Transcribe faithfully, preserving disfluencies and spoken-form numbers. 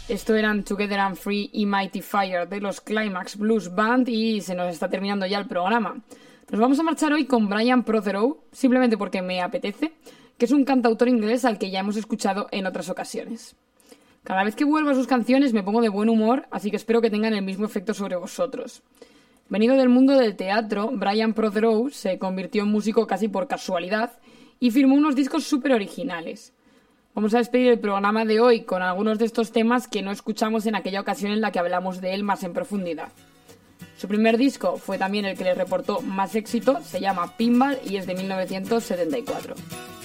Esto eran Together and Free y Mighty Fire de los Climax Blues Band y se nos está terminando ya el programa. Nos vamos a marchar hoy con Brian Protheroe, simplemente porque me apetece, que es un cantautor inglés al que ya hemos escuchado en otras ocasiones. Cada vez que vuelvo a sus canciones me pongo de buen humor, así que espero que tengan el mismo efecto sobre vosotros. Venido del mundo del teatro, Brian Protheroe se convirtió en músico casi por casualidad y firmó unos discos súper originales. Vamos a despedir el programa de hoy con algunos de estos temas que no escuchamos en aquella ocasión en la que hablamos de él más en profundidad. Su primer disco fue también el que le reportó más éxito, se llama Pinball y es de mil novecientos setenta y cuatro.